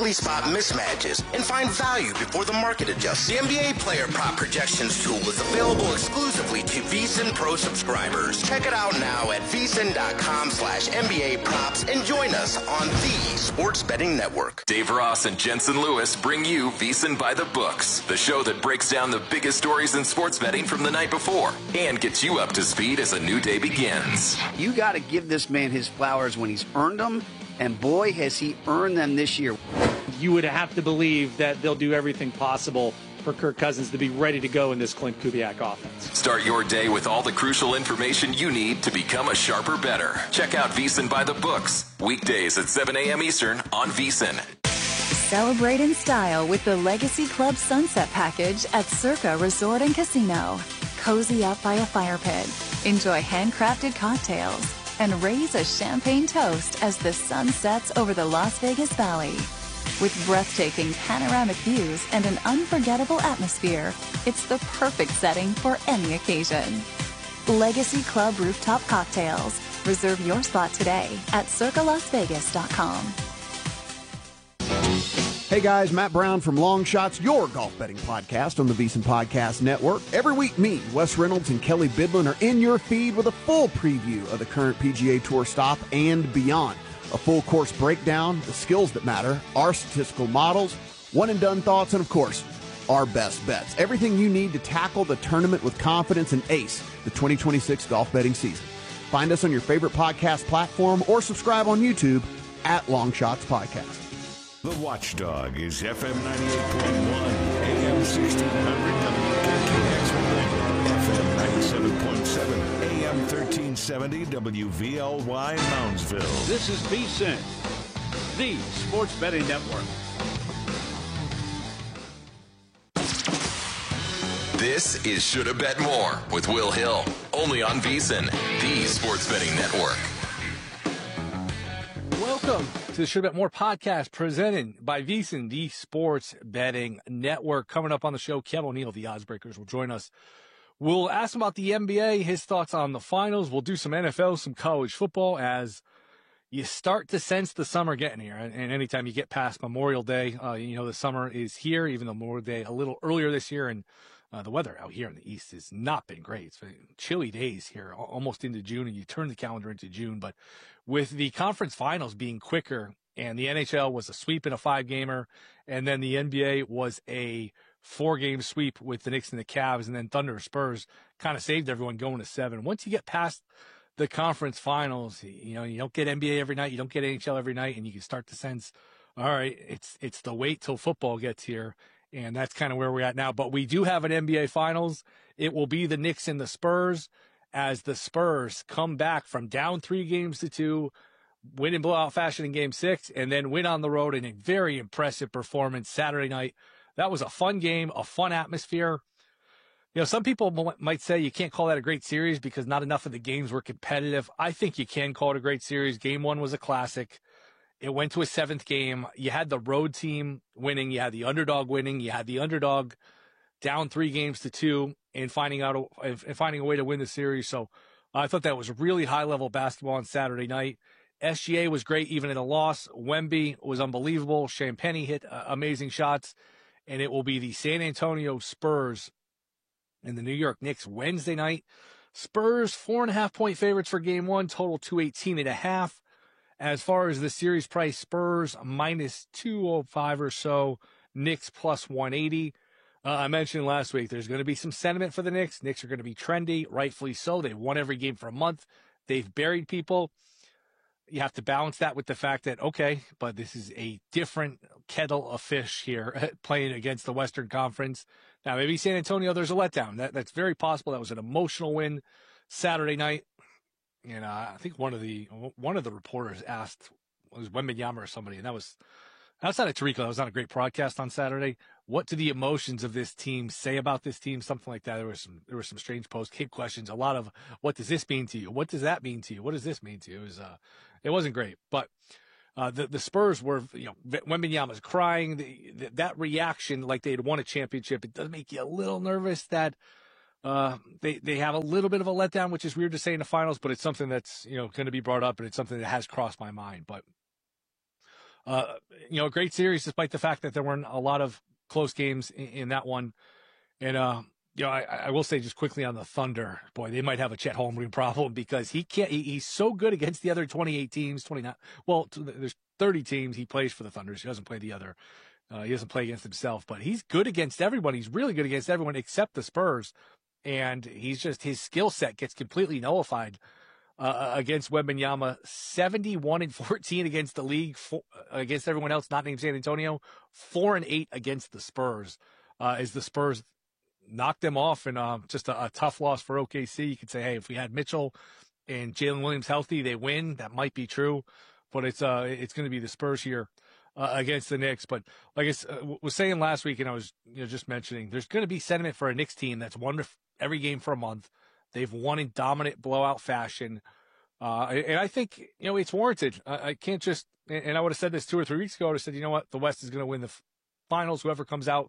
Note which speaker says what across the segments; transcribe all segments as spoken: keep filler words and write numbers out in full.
Speaker 1: quickly spot mismatches and find value before the market adjusts. The N B A Player Prop Projections tool is available exclusively to VSiN Pro subscribers. Check it out now at vsin.com slash NBA props and join us on the Sports Betting Network.
Speaker 2: Dave Ross and Jensen Lewis bring you VSiN by the Books, the show that breaks down the biggest stories in sports betting from the night before and gets you up to speed as a new day begins.
Speaker 3: You got to give this man his flowers when he's earned them, and boy, has he earned them this year.
Speaker 4: You would have to believe that they'll do everything possible for Kirk Cousins to be ready to go in this Clint Kubiak offense.
Speaker 2: Start your day with all the crucial information you need to become a sharper bettor. Check out VSiN by the Books, weekdays at seven a.m. Eastern on VSiN.
Speaker 5: Celebrate in style with the Legacy Club Sunset Package at Circa Resort and Casino. Cozy up by a fire pit, enjoy handcrafted cocktails, and raise a champagne toast as the sun sets over the Las Vegas Valley. With breathtaking panoramic views and an unforgettable atmosphere, it's the perfect setting for any occasion. Legacy Club Rooftop Cocktails. Reserve your spot today at circa las vegas dot com.
Speaker 6: Hey guys, Matt Brown from Long Shots, your golf betting podcast on the VSiN Podcast Network. Every week, me, Wes Reynolds, and Kelly Bidlin are in your feed with a full preview of the current P G A Tour stop and beyond. A full course breakdown, the skills that matter, our statistical models, one-and-done thoughts, and of course, our best bets. Everything you need to tackle the tournament with confidence and ace the twenty twenty-six golf betting season. Find us on your favorite podcast platform or subscribe on YouTube at Long Shots Podcast.
Speaker 7: The Watchdog is F M ninety-eight point one, A M sixteen hundred, W K K X one, F M ninety-seven point seven, A M thirteen seventy, W V L Y Moundsville.
Speaker 8: This is VSiN, the Sports Betting Network.
Speaker 2: This is Shoulda Bet More with Will Hill, only on VSiN, the Sports Betting Network.
Speaker 9: Welcome to the Shoulda Bet More podcast presented by VSiN, the Sports Betting Network. Coming up on the show, Kev O'Neill of the Oddsbreakers will join us. We'll ask him about the N B A, his thoughts on the finals. We'll do some N F L, some college football as you start to sense the summer getting here. And anytime you get past Memorial Day, uh, you know the summer is here, even though Memorial Day a little earlier this year. And uh, the weather out here in the East has not been great. It's been chilly days here, almost into June, and you turn the calendar into June. But with the conference finals being quicker, and the N H L was a sweep in a five-gamer, and then the N B A was a four-game sweep with the Knicks and the Cavs, and then Thunder Spurs kind of saved everyone going to seven. Once you get past the conference finals, you know, you don't get N B A every night, you don't get N H L every night, and you can start to sense, all right, it's it's the wait till football gets here, and that's kind of where we're at now. But we do have an N B A finals. It will be the Knicks and the Spurs, as the Spurs come back from down three games to two, win in blowout fashion in game six, and then win on the road in a very impressive performance Saturday night. That was a fun game, a fun atmosphere. You know, some people might say you can't call that a great series because not enough of the games were competitive. I think you can call it a great series. Game one was a classic. It went to a seventh game. You had the road team winning. You had the underdog winning. You had the underdog down three games to two and finding out a, and finding a way to win the series. So I thought that was really high-level basketball on Saturday night. S G A was great even in a loss. Wemby was unbelievable. Champagnie hit uh, amazing shots. And it will be the San Antonio Spurs and the New York Knicks Wednesday night. Spurs, four and a half point favorites for game one, total two eighteen and a half. As far as the series price, Spurs minus two oh five or so, Knicks plus one eighty. Uh, I mentioned last week there's going to be some sentiment for the Knicks. Knicks are going to be trendy, rightfully so. They've won every game for a month. They've buried people. You have to balance that with the fact that, okay, but this is a different kettle of fish here playing against the Western Conference. Now, maybe San Antonio, there's a letdown. That, that's very possible. That was an emotional win Saturday night. And uh, I think one of the one of the reporters asked, was Wembanyama or somebody, and that was outside of Tariq, that was not a great broadcast on Saturday. What do the emotions of this team say about this team? Something like that. There was some there were some strange post-game questions. A lot of, what does this mean to you? What does that mean to you? What does this mean to you? It was uh, it wasn't great. But uh, the the Spurs were, you know, Wembanyama's crying. The, the, that reaction, like they had won a championship, it does make you a little nervous that uh, they they have a little bit of a letdown, which is weird to say in the finals, but it's something that's, you know, going to be brought up, and it's something that has crossed my mind. But Uh, you know, a great series despite the fact that there weren't a lot of close games in, in that one. And, uh, you know, I, I will say just quickly on the Thunder, boy, they might have a Chet Holmgren problem because he can't, he, he's so good against the other twenty-eight teams, twenty-nine. Well, there's thirty teams he plays for the Thunders. He doesn't play the other. Uh, he doesn't play against himself, but he's good against everyone. He's really good against everyone except the Spurs. And he's just, his skill set gets completely nullified. Uh, against Wembanyama, seventy-one and fourteen against the league, four, against everyone else not named San Antonio, four and eight against the Spurs. Uh, as the Spurs knocked them off, and uh, just a, a tough loss for O K C. You could say, hey, if we had Mitchell and Jalen Williams healthy, they win. That might be true, but it's uh, it's going to be the Spurs here uh, against the Knicks. But like I uh, was saying last week, and I was you know just mentioning, there's going to be sentiment for a Knicks team that's won every game for a month. They've won in dominant blowout fashion. Uh, and I think, you know, it's warranted. I, I can't just, and I would have said this two or three weeks ago, I would have said, you know what, the West is going to win the finals. Whoever comes out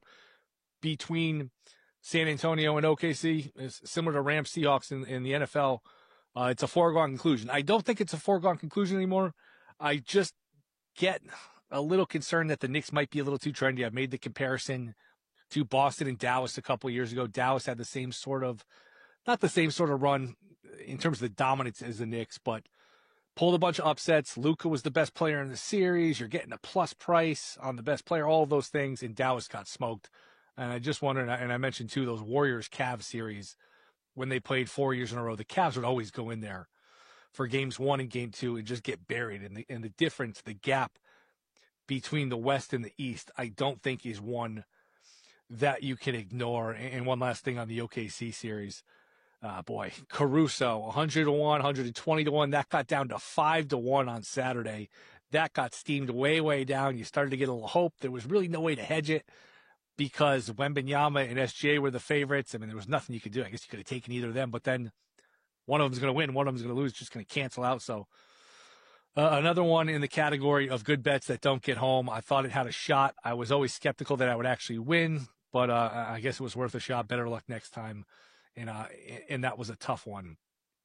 Speaker 9: between San Antonio and O K C is similar to Rams Seahawks in, in the N F L. Uh, it's a foregone conclusion. I don't think it's a foregone conclusion anymore. I just get a little concerned that the Knicks might be a little too trendy. I've made the comparison to Boston and Dallas a couple of years ago. Dallas had the same sort of, not the same sort of run in terms of the dominance as the Knicks, but pulled a bunch of upsets. Luka was the best player in the series. You're getting a plus price on the best player, all of those things, and Dallas got smoked. And I just wondered, and I mentioned too, those Warriors-Cavs series, when they played four years in a row, the Cavs would always go in there for games one and game two and just get buried. And the, and the difference, the gap between the West and the East, I don't think is one that you can ignore. And one last thing on the O K C series. Uh, boy, Caruso, one hundred to one, one hundred twenty to one. That got down to five to one on Saturday. That got steamed way, way down. You started to get a little hope. There was really no way to hedge it because Wembanyama and S G A were the favorites. I mean, there was nothing you could do. I guess you could have taken either of them, but then one of them's going to win, one of them's going to lose, just going to cancel out. So uh, another one in the category of good bets that don't get home. I thought it had a shot. I was always skeptical that I would actually win, but uh, I guess it was worth a shot. Better luck next time. And, uh, and that was a tough one.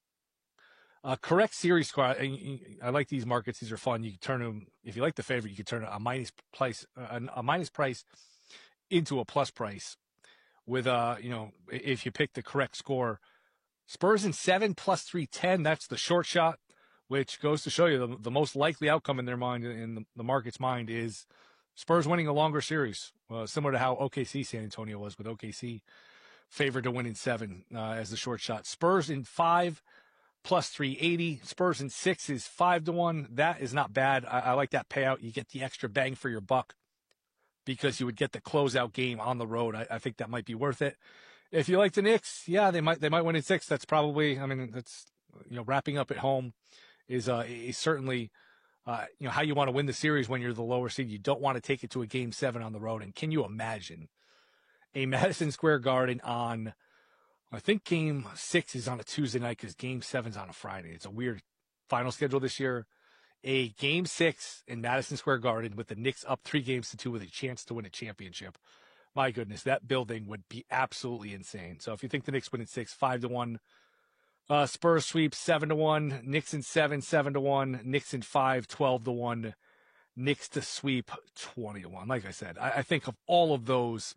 Speaker 9: Uh, correct series score. I, I like these markets. These are fun. You can turn them, if you like the favorite, you can turn a minus price, a, a minus price into a plus price with, uh, you know, if you pick the correct score. Spurs in seven plus three ten. That's the short shot, which goes to show you the, the most likely outcome in their mind, in the, the market's mind, is Spurs winning a longer series, uh, similar to how O K C San Antonio was, with O K C favored to win in seven uh, as the short shot. Spurs in five plus three eighty. Spurs in six is five to one. That is not bad. I, I like that payout. You get the extra bang for your buck because you would get the closeout game on the road. I, I think that might be worth it. If you like the Knicks, yeah, they might they might win in six. That's probably, I mean, that's, you know, wrapping up at home is uh is certainly uh you know how you want to win the series when you're the lower seed. You don't want to take it to a game seven on the road. And can you imagine a Madison Square Garden on, I think game six is on a Tuesday night because game seven's on a Friday. It's a weird final schedule this year. A game six in Madison Square Garden with the Knicks up three games to two with a chance to win a championship. My goodness, that building would be absolutely insane. So if you think the Knicks win in six, five to one, uh, Spurs sweep seven to one, Knicks in seven, seven to one, Knicks in five, twelve to one, Knicks to sweep twenty to one. Like I said, I, I think of all of those,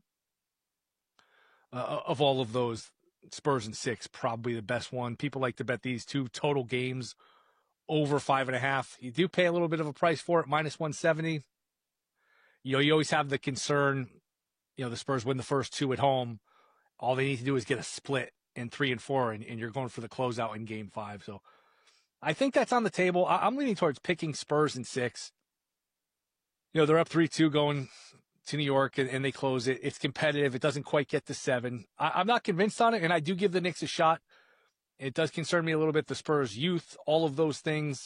Speaker 9: Uh, of all of those, Spurs and six, probably the best one. People like to bet these two total games over five and a half. You do pay a little bit of a price for it, minus one seventy. You know, you always have the concern, you know, the Spurs win the first two at home. All they need to do is get a split in three and four, and, and you're going for the closeout in game five. So I think that's on the table. I, I'm leaning towards picking Spurs in six. You know, they're up three two going to New York, and, and they close it. It's competitive. It doesn't quite get to seven. I, I'm not convinced on it, and I do give the Knicks a shot. It does concern me a little bit, the Spurs' youth, all of those things.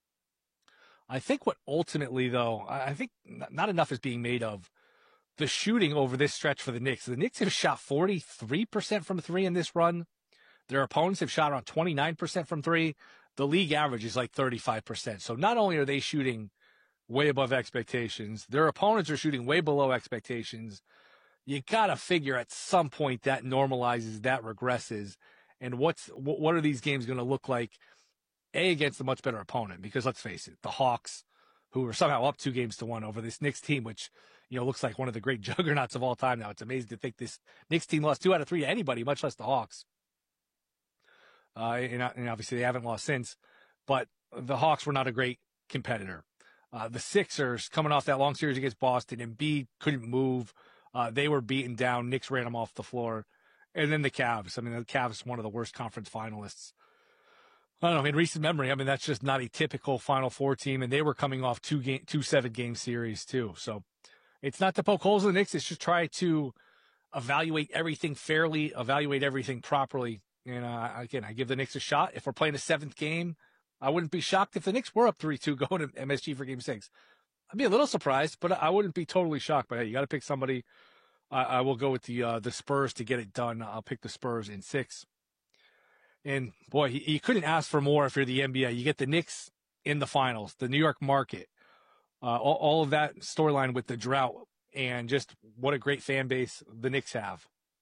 Speaker 9: I think what ultimately, though, I think not enough is being made of the shooting over this stretch for the Knicks. The Knicks have shot forty-three percent from three in this run. Their opponents have shot around twenty-nine percent from three. The league average is like thirty-five percent. So not only are they shooting way above expectations, their opponents are shooting way below expectations. You got to figure at some point that normalizes, that regresses. And what's what are these games going to look like, A, against a much better opponent? Because let's face it, the Hawks, who are somehow up two games to one over this Knicks team, which, you know, looks like one of the great juggernauts of all time now. It's amazing to think this Knicks team lost two out of three to anybody, much less the Hawks. Uh, and, and obviously they haven't lost since, but the Hawks were not a great competitor. Uh, the Sixers, coming off that long series against Boston, Embiid couldn't move. Uh, they were beaten down. Knicks ran them off the floor. And then the Cavs. I mean, the Cavs, one of the worst conference finalists. I don't know, in recent memory, I mean, that's just not a typical Final Four team, and they were coming off two game, two seven-game series, too. So it's not to poke holes in the Knicks. It's just try to evaluate everything fairly, evaluate everything properly. And, uh, again, I give the Knicks a shot. If we're playing a seventh game, I wouldn't be shocked if the Knicks were up three two going to M S G for Game six. I'd be a little surprised, but I wouldn't be totally shocked. But, hey, you got to pick somebody. I, I will go with the uh, the Spurs to get it done. I'll pick the Spurs in six. And, boy, you couldn't ask for more if you're the N B A. You get the Knicks in the finals, the New York market, uh, all, all of that storyline with the drought, and just what a great fan base the Knicks have.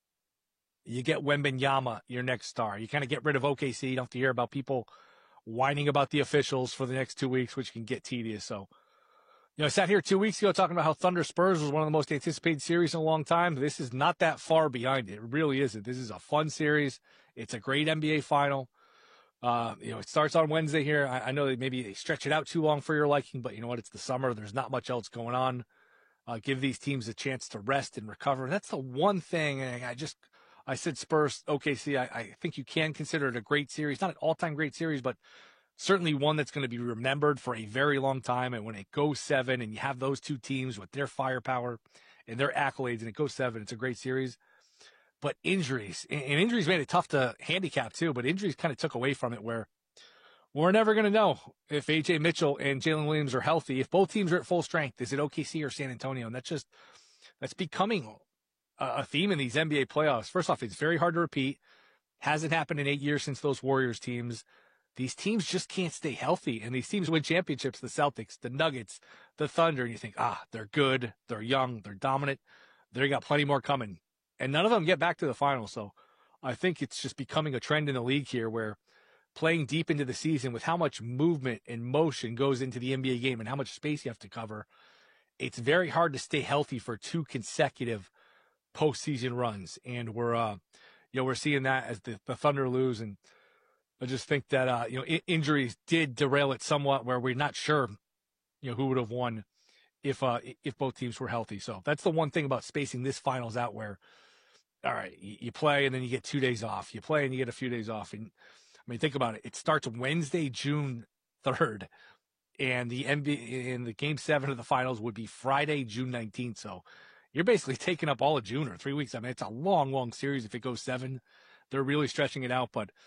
Speaker 9: You get Wembanyama, your next star. You kind of get rid of O K C. You don't have to hear about people whining about the officials for the next two weeks, which can get tedious. So, you know, I sat here two weeks ago talking about how Thunder Spurs was one of the most anticipated series in a long time. This is not that far behind it. It really isn't. This is a fun series. It's a great N B A final. Uh, you know, it starts on Wednesday here. I, I know that maybe they stretch it out too long for your liking, but you know what? It's the summer. There's not much else going on. Uh, give these teams a chance to rest and recover. That's the one thing. And I just, I said Spurs, O K C. I, I think you can consider it a great series. Not an all-time great series, but certainly one that's going to be remembered for a very long time. And when it goes seven and you have those two teams with their firepower and their accolades and it goes seven, it's a great series. But injuries, and injuries made it tough to handicap too, but injuries kind of took away from it where we're never going to know if A J Mitchell and Jalen Williams are healthy. If both teams are at full strength, is it O K C or San Antonio? And that's just, that's becoming a theme in these N B A playoffs. First off, it's very hard to repeat. Hasn't happened in eight years since those Warriors teams. These teams just can't stay healthy, and these teams win championships, the Celtics, the Nuggets, the Thunder, and you think, ah, they're good, they're young, they're dominant, they got plenty more coming. And none of them get back to the finals. So I think it's just becoming a trend in the league here where playing deep into the season with how much movement and motion goes into the N B A game and how much space you have to cover, it's very hard to stay healthy for two consecutive postseason runs. And we're, uh, you know, we're seeing that as the, the Thunder lose. And I just think that, uh, you know, I- injuries did derail it somewhat where we're not sure, you know, who would have won if, uh, if both teams were healthy. So that's the one thing about spacing this finals out where, all right, you play and then you get two days off. You play and you get a few days off. And I mean, think about it. It starts Wednesday, June third, and the N B A in the game seven of the finals would be Friday, June nineteenth. So you're basically taking up all of June or three weeks. I mean, it's a long, long series. If it goes seven, they're really stretching it out. But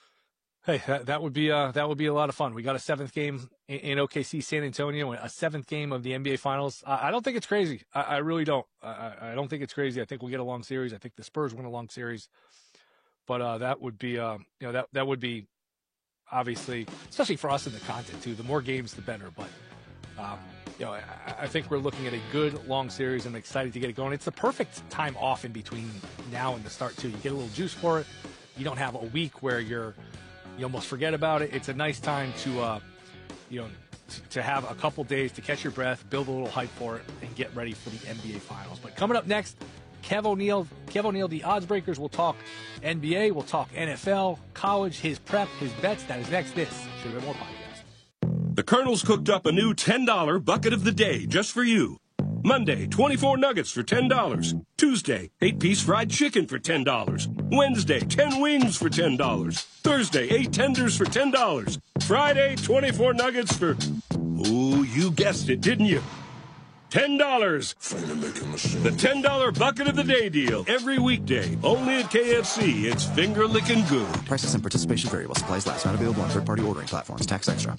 Speaker 9: hey, that, that would be uh that would be a lot of fun. We got a seventh game in, in O K C, San Antonio, a seventh game of the N B A Finals. I, I don't think it's crazy. I, I really don't. I, I don't think it's crazy. I think we'll get a long series. I think the Spurs win a long series. But uh, that would be uh, you know that that would be obviously, especially for us in the content too. The more games, the better. But um, you know, I, I think we're looking at a good long series. I'm excited to get it going. It's the perfect time off in between now and the start too. You get a little juice for it. You don't have a week where you're you almost forget about it. It's a nice time to, uh, you know, to, to have a couple days to catch your breath, build a little hype for it, and get ready for the N B A Finals. But coming up next, Kev O'Neill, Kev O'Neill, the Odds Breakers. We'll talk N B A, we'll talk N F L, college, his prep, his bets. That is next. This should have been more podcast.
Speaker 10: The Colonel's cooked up a new ten dollar bucket of the day just for you. Monday, twenty-four nuggets for ten dollars. Tuesday, eight-piece fried chicken for ten dollars. Wednesday, ten wings for ten dollars. Thursday, eight tenders for ten dollars. Friday, twenty-four nuggets for... Ooh, you guessed it, didn't you? ten dollars. The ten dollar bucket of the day deal. Every weekday. Only at K F C. It's finger-licking good.
Speaker 11: Prices and participation vary while supplies last. Not available on third-party ordering platforms. Tax extra.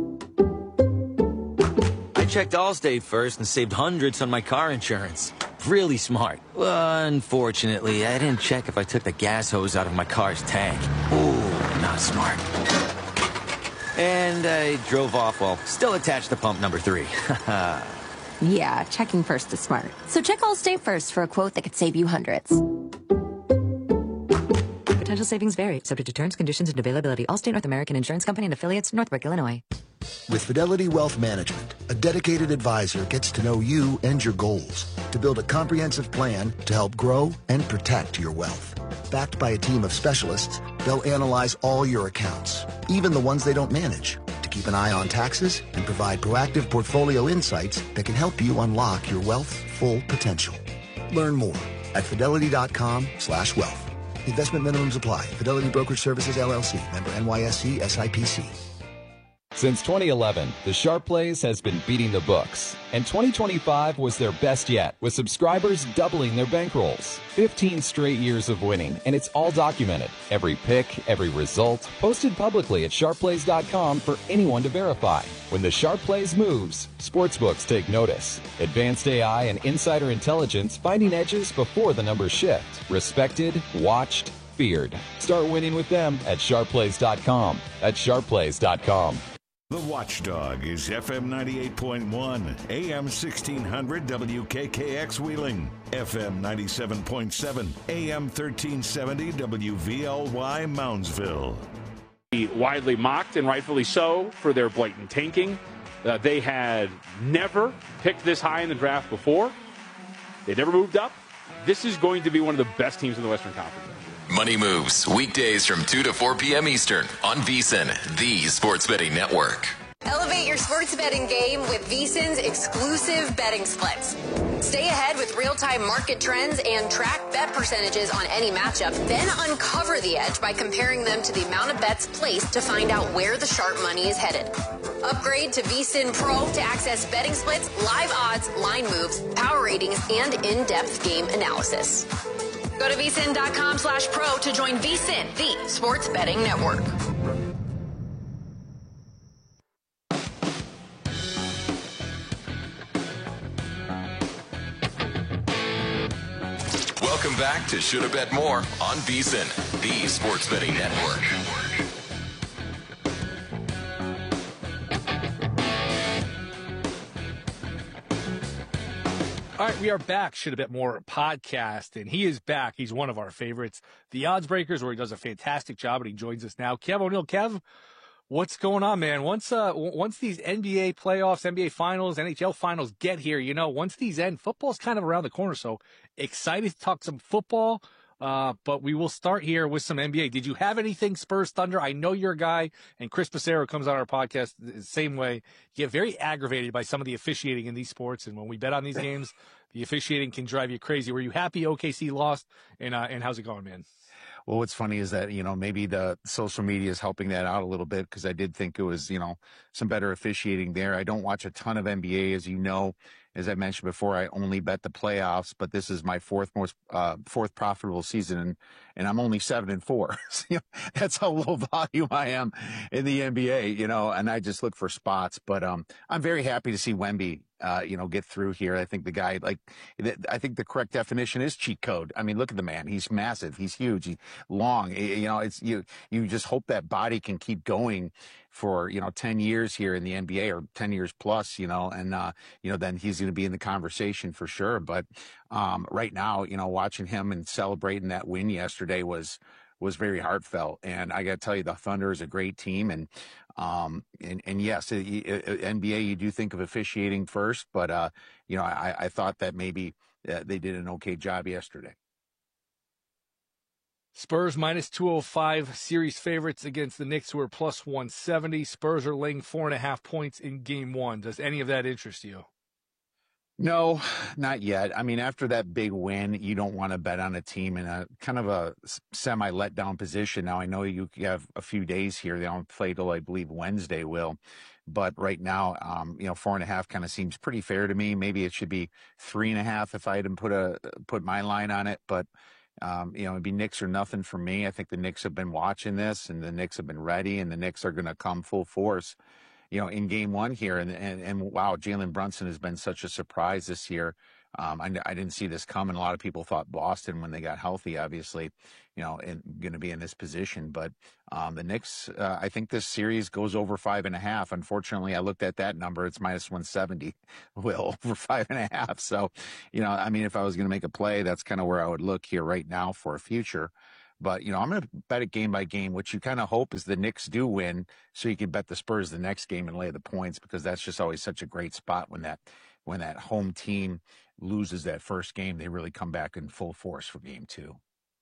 Speaker 12: I checked Allstate first and saved hundreds on my car insurance. Really smart. Well, unfortunately, I didn't check if I took the gas hose out of my car's tank. Ooh, not smart. And I drove off while still attached to pump number three.
Speaker 13: Yeah, checking first is smart. So check Allstate first for a quote that could save you hundreds.
Speaker 14: Potential savings vary, subject to terms, conditions, and availability. Allstate North American Insurance Company and affiliates, Northbrook, Illinois. With Fidelity Wealth Management, a dedicated advisor gets to know you and your goals to build a comprehensive plan to help grow and protect your wealth. Backed by a team of specialists, they'll analyze all your accounts, even the ones they don't manage, to keep an eye on taxes and provide proactive portfolio insights that can help you unlock your wealth's full potential. Learn more at fidelity.com slash wealth. Investment minimums apply. Fidelity Brokerage Services, L L C. Member N Y S C S I P C.
Speaker 15: Since twenty eleven, the Sharp Plays has been beating the books, and twenty twenty-five was their best yet, with subscribers doubling their bankrolls. fifteen straight years of winning, and it's all documented. Every pick, every result, posted publicly at sharp plays dot com for anyone to verify. When the Sharp Plays moves, sportsbooks take notice. Advanced A I and insider intelligence finding edges before the numbers shift. Respected, watched, feared. Start winning with them at sharp plays dot com. At sharp plays dot com.
Speaker 7: The Watchdog is F M ninety-eight point one, A M sixteen hundred W K K X Wheeling, F M ninety-seven point seven, A M thirteen seventy W V L Y Moundsville.
Speaker 8: Widely mocked, and rightfully so, for their blatant tanking. Uh, they had never picked this high in the draft before. They never moved up. This is going to be one of the best teams in the Western Conference.
Speaker 2: Money Moves, weekdays from two to four p.m. Eastern on VSiN, the sports betting network.
Speaker 16: Elevate your sports betting game with VSiN's exclusive betting splits. Stay ahead with real-time market trends and track bet percentages on any matchup. Then uncover the edge by comparing them to the amount of bets placed to find out where the sharp money is headed. Upgrade to VSiN Pro to access betting splits, live odds, line moves, power ratings, and in-depth game analysis. Go to vsin.com slash pro to join VSiN, the sports betting network.
Speaker 2: Welcome back to Shoulda Bet More on VSiN, the sports betting network.
Speaker 9: All right, we are back. Should a bit more podcast, and he is back. He's one of our favorites, the Odds Breakers, where he does a fantastic job, and he joins us now. Kev O'Neill, Kev, what's going on, man? Once, uh, once these N B A playoffs, N B A finals, N H L finals get here, you know, once these end, football's kind of around the corner. So excited to talk some football. Uh, but we will start here with some N B A. Did you have anything Spurs Thunder? I know you're a guy, and Chris Passero comes on our podcast the same way. You get very aggravated by some of the officiating in these sports, and when we bet on these games, the officiating can drive you crazy. Were you happy O K C lost, and uh, and how's it going, man?
Speaker 17: Well, what's funny is that, you know, maybe the social media is helping that out a little bit, because I did think it was, you know, some better officiating there. I don't watch a ton of N B A, as you know. As I mentioned before, I only bet the playoffs, but this is my fourth most uh, fourth profitable season, and, and I'm only seven and four. So, you know, that's how low volume I am in the N B A, you know, and I just look for spots. But um, I'm very happy to see Wemby, uh, you know, get through here. I think the guy, like, I think the correct definition is cheat code. I mean, look at the man. He's massive. He's huge. He's long. You know, it's you. You just hope that body can keep going for, you know, ten years here in the N B A, or ten years plus, you know, and, uh, you know, then he's going to be in the conversation for sure. But um, right now, you know, watching him and celebrating that win yesterday was, was very heartfelt. And I got to tell you, the Thunder is a great team. And, um, and, and yes, it, it, N B A, you do think of officiating first, but, uh, you know, I, I thought that maybe uh, they did an okay job yesterday.
Speaker 9: Spurs minus two oh five, series favorites against the Knicks, who are plus one seventy. Spurs are laying four and a half points in game one. Does any of that interest you?
Speaker 17: No, not yet. I mean, after that big win, you don't want to bet on a team in a kind of a semi letdown position. Now, I know you have a few days here. They don't play till, I believe, Wednesday will. But right now, um, you know, four and a half kind of seems pretty fair to me. Maybe it should be three and a half if I hadn't put a put my line on it. But Um, you know, it'd be Knicks or nothing for me. I think the Knicks have been watching this, and the Knicks have been ready, and the Knicks are going to come full force, you know, in game one here. And, and, and wow, Jalen Brunson has been such a surprise this year. Um, I, I didn't see this coming. A lot of people thought Boston, when they got healthy, obviously, you know, and going to be in this position. But um, the Knicks, uh, I think this series goes over five and a half. Unfortunately, I looked at that number. It's minus one seventy, Will, over five and a half. So, you know, I mean, if I was going to make a play, that's kind of where I would look here right now for a future. But, you know, I'm going to bet it game by game. What you kind of hope is the Knicks do win so you can bet the Spurs the next game and lay the points, because that's just always such a great spot when that when that home team loses that first game. They really come back in full force for game two.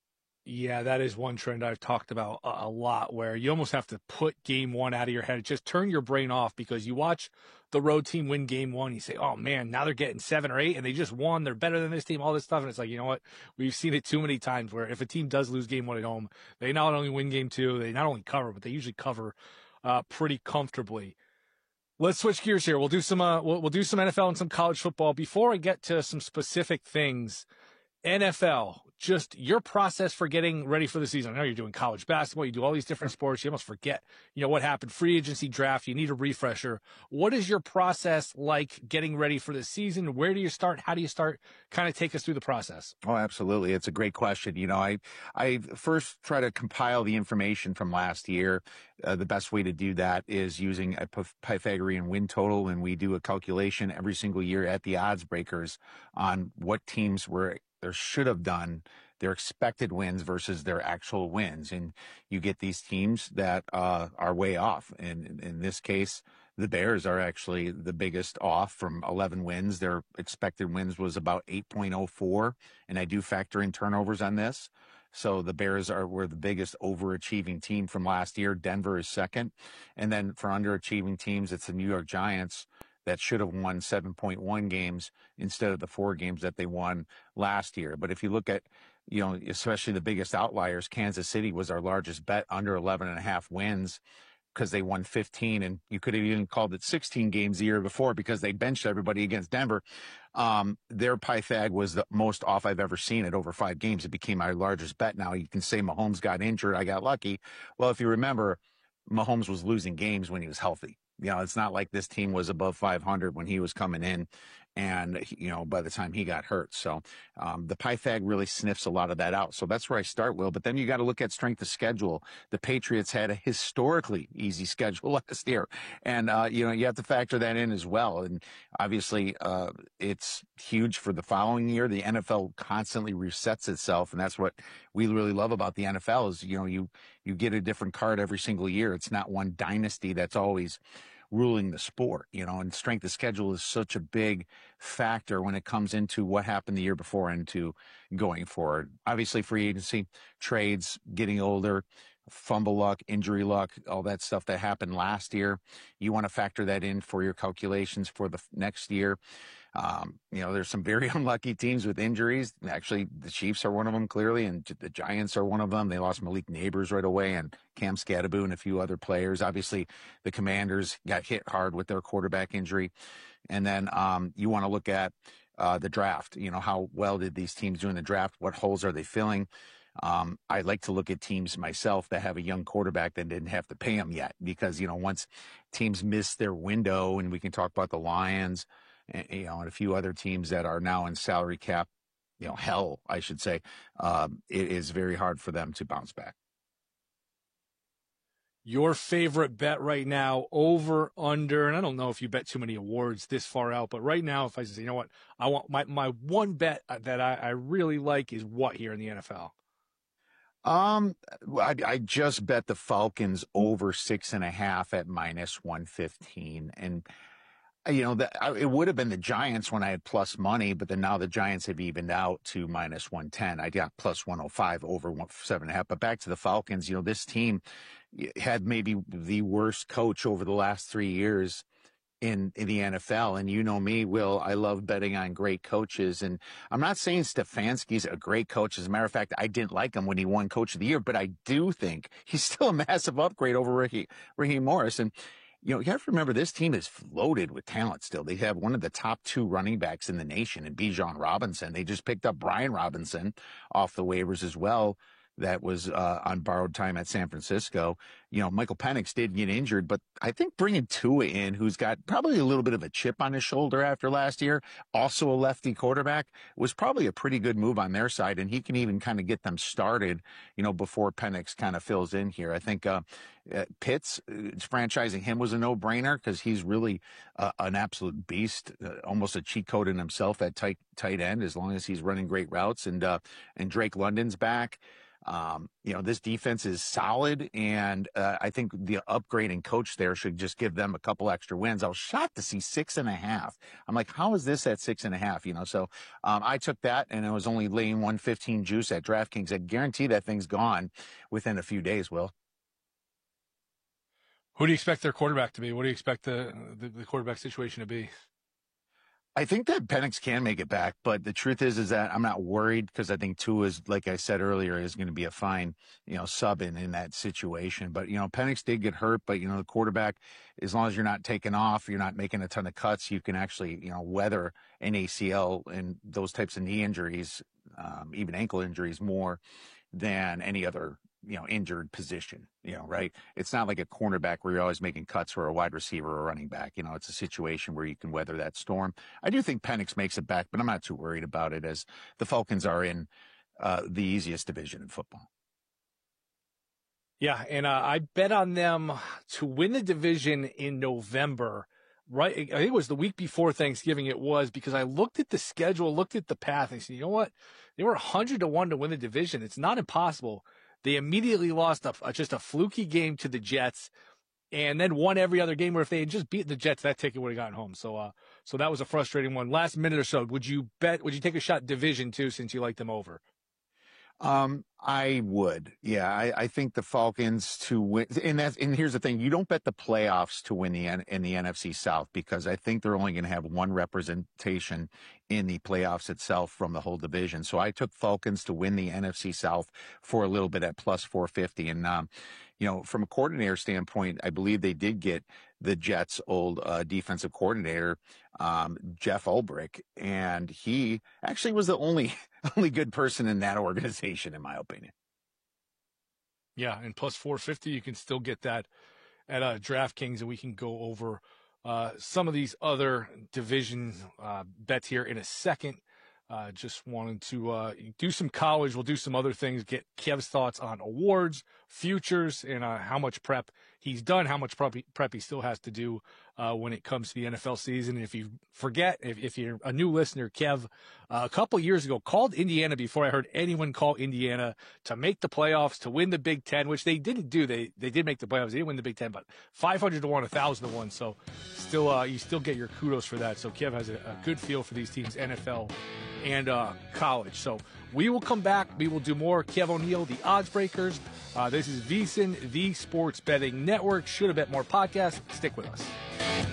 Speaker 9: Yeah, that is one trend I've talked about a, a lot, where you almost have to put game one out of your head. Just turn your brain off, because you watch the road team win game one. You say, oh, man, now they're getting seven or eight and they just won. They're better than this team, all this stuff. And it's like, you know what? We've seen it too many times where if a team does lose game one at home, they not only win game two, they not only cover, but they usually cover uh, pretty comfortably. Let's switch gears here. We'll do some, uh, we'll, we'll do some N F L and some college football. Before I get to some specific things, N F L, just your process for getting ready for the season. I know you're doing college basketball, you do all these different sports, you almost forget, you know, what happened, free agency, draft, you need a refresher. What is your process like getting ready for the season? Where do you start? How do you start? Kind of take us through the process.
Speaker 17: Oh, absolutely. It's a great question. You know, I, I first try to compile the information from last year. Uh, the best way to do that is using a Pythagorean win total, and we do a calculation every single year at the odds breakers on what teams were or should have done their expected wins versus their actual wins. And you get these teams that uh, are way off. And in this case, the Bears are actually the biggest off from eleven wins. Their expected wins was about eight point oh four. And I do factor in turnovers on this. So the Bears are were the biggest overachieving team from last year. Denver is second. And then for underachieving teams, it's the New York Giants that should have won seven point one games instead of the four games that they won last year. But if you look at, you know, especially the biggest outliers, Kansas City was our largest bet, under eleven and a half wins, because they won fifteen, and you could have even called it sixteen games the year before because they benched everybody against Denver. Um, their Pythag was the most off I've ever seen at over five games. It became our largest bet. Now you can say Mahomes got injured, I got lucky. Well, if you remember, Mahomes was losing games when he was healthy. You know, it's not like this team was above five hundred when he was coming in, and, you know, by the time he got hurt. So um, the Pythag really sniffs a lot of that out. So that's where I start, Will. But then you got to look at strength of schedule. The Patriots had a historically easy schedule last year. And, uh, you know, you have to factor that in as well. And obviously uh, it's huge for the following year. The N F L constantly resets itself. And that's what we really love about the N F L is, you know, you, you get a different card every single year. It's not one dynasty that's always ruling the sport, you know, and strength of schedule is such a big factor when it comes into what happened the year before and to going forward. Obviously, free agency, trades, getting older, fumble luck, injury luck, all that stuff that happened last year. You want to factor that in for your calculations for the next year. Um, you know, there's some very unlucky teams with injuries. Actually, the Chiefs are one of them, clearly, and the Giants are one of them. They lost Malik Neighbors right away and Cam Scatterbo and a few other players. Obviously, the Commanders got hit hard with their quarterback injury. And then um, you want to look at uh, the draft. You know, how well did these teams do in the draft? What holes are they filling? Um, I like to look at teams myself that have a young quarterback that didn't have to pay them yet, because, you know, once teams miss their window, and we can talk about the Lions, and, you know, and a few other teams that are now in salary cap, you know, hell, I should say, um, it is very hard for them to bounce back.
Speaker 9: Your favorite bet right now, over, under, and I don't know if you bet too many awards this far out, but right now, if I say, you know what, I want my, my one bet that I, I really like is what here in the N F L?
Speaker 17: Um, I, I just bet the Falcons over six and a half at minus one fifteen. And, you know, that it would have been the Giants when I had plus money, but then now the Giants have evened out to minus one ten. I got plus one oh five over one, seven and a half. But back to the Falcons, you know, this team had maybe the worst coach over the last three years in, in the N F L. And you know me, Will, I love betting on great coaches. And I'm not saying Stefanski's a great coach. As a matter of fact, I didn't like him when he won Coach of the Year, but I do think he's still a massive upgrade over Ricky, Raheem Morris. And, you know, you have to remember this team is loaded with talent still. They have one of the top two running backs in the nation in Bijan Robinson. They just picked up Brian Robinson off the waivers as well. That was uh, on borrowed time at San Francisco. You know, Michael Penix did get injured, but I think bringing Tua in, who's got probably a little bit of a chip on his shoulder after last year, also a lefty quarterback, was probably a pretty good move on their side. And he can even kind of get them started, you know, before Penix kind of fills in here. I think uh, uh, Pitts, uh, franchising him was a no-brainer because he's really uh, an absolute beast, uh, almost a cheat code in himself at tight tight end, as long as he's running great routes. And uh, and Drake London's back. Um, you know, this defense is solid, and uh, I think the upgrade in coach there should just give them a couple extra wins. I was shocked to see six and a half. I'm like, how is this at six and a half? You know, so um, I took that, and I was only laying one fifteen juice at DraftKings. I guarantee that thing's gone within a few days, Will.
Speaker 9: Who do you expect their quarterback to be? What do you expect the, the, the quarterback situation to be?
Speaker 17: I think that Penix can make it back, but the truth is, is that I'm not worried because I think Tua is, like I said earlier, is going to be a fine, you know, sub in, in that situation. But, you know, Penix did get hurt, but, you know, the quarterback, as long as you're not taking off, you're not making a ton of cuts, you can actually, you know, weather an A C L and those types of knee injuries, um, even ankle injuries more than any other, you know, injured position, you know, right? It's not like a cornerback where you're always making cuts for a wide receiver or a running back. You know, it's a situation where you can weather that storm. I do think Penix makes it back, but I'm not too worried about it as the Falcons are in uh, the easiest division in football.
Speaker 9: Yeah, and uh, I bet on them to win the division in November. Right, I think it was the week before Thanksgiving. It was because I looked at the schedule, looked at the path, and I said, you know what? They were one hundred to one to win the division. It's not impossible. They immediately lost a, just a fluky game to the Jets, and then won every other game. Where if they had just beaten the Jets, that ticket would have gotten home. So, uh, so that was a frustrating one. Last minute or so, would you bet? Would you take a shot division too, since you like them over?
Speaker 17: Um, I would. Yeah, I, I think the Falcons to win, and that's, and here's the thing: you don't bet the playoffs to win the in the N F C South because I think they're only going to have one representation in the playoffs itself from the whole division. So I took Falcons to win the N F C South for a little bit at plus four fifty, and um, you know, from a coordinator standpoint, I believe they did get the Jets' old uh, defensive coordinator, um, Jeff Ulbrich, and he actually was the only only good person in that organization, in my opinion.
Speaker 9: Yeah, and plus four fifty, you can still get that at uh, DraftKings, and we can go over uh, some of these other division uh, bets here in a second. Uh, just wanted to uh, do some college. We'll do some other things, get Kev's thoughts on awards, futures, and uh, how much prep he's done, how much prep he, prep he still has to do uh, when it comes to the N F L season. And if you forget, if, if you're a new listener, Kev, uh, a couple years ago, called Indiana before I heard anyone call Indiana to make the playoffs, to win the Big Ten, which they didn't do. They they did make the playoffs. They didn't win the Big Ten, but five hundred to one, one thousand to one. So still, uh, you still get your kudos for that. So Kev has a, a good feel for these teams, N F L and uh, college. So we will come back. We will do more Kev O'Neill, the Odds Breakers. Uh, this is VSiN, the Sports Betting Network. Should have bet more podcast. Stick with us.